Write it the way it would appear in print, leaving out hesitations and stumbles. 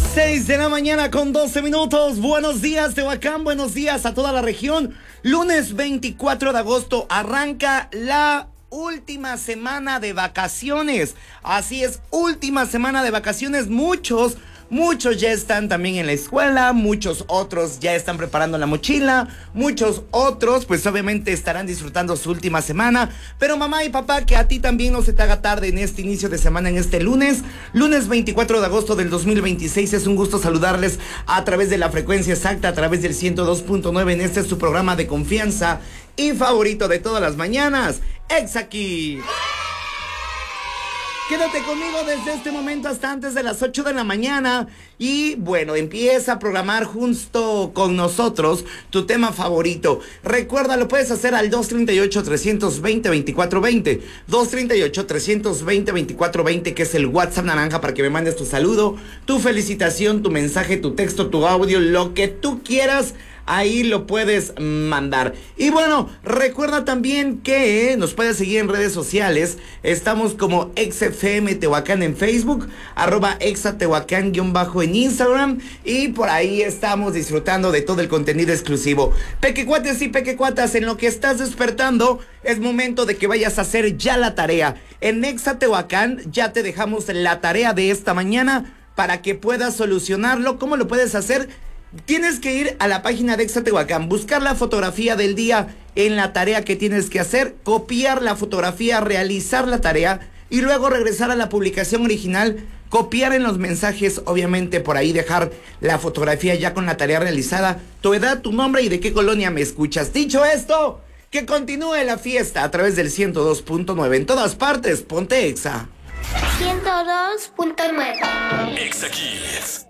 6 de la mañana con 12 minutos. Buenos días, Tehuacán. Buenos días a toda la región. Lunes 24 de agosto arranca la última semana de vacaciones. Así es, última semana de vacaciones. Muchos ya están también en la escuela, muchos otros ya están preparando la mochila, muchos otros pues obviamente estarán disfrutando su última semana. Pero mamá y papá, que a ti también no se te haga tarde en este inicio de semana, en este lunes 24 de agosto del 2026. Es un gusto saludarles a través de la frecuencia exacta, a través del 102.9 en este es su programa de confianza y favorito de todas las mañanas, Exa-Aquí. Quédate conmigo desde este momento hasta antes de las 8 de la mañana y bueno, empieza a programar justo con nosotros tu tema favorito. Recuerda, lo puedes hacer al 238-320-2420, 238-320-2420, que es el WhatsApp naranja para que me mandes tu saludo, tu felicitación, tu mensaje, tu texto, tu audio, lo que tú quieras. Ahí lo puedes mandar. Y bueno, recuerda también que nos puedes seguir en redes sociales. Estamos como XFM Tehuacán en Facebook, @exatehuacán_ en Instagram. Y por ahí estamos disfrutando de todo el contenido exclusivo. Pequecuates y pequecuatas, en lo que estás despertando, es momento de que vayas a hacer ya la tarea. En Exa Tehuacán ya te dejamos la tarea de esta mañana para que puedas solucionarlo. ¿Cómo lo puedes hacer? Tienes que ir a la página de Exa Tehuacán, buscar la fotografía del día en la tarea que tienes que hacer, copiar la fotografía, realizar la tarea y luego regresar a la publicación original, copiar en los mensajes, obviamente por ahí dejar la fotografía ya con la tarea realizada, tu edad, tu nombre y de qué colonia me escuchas. Dicho esto, que continúe la fiesta a través del 102.9 en todas partes. Ponte Exa. 102.9 Exa Kids.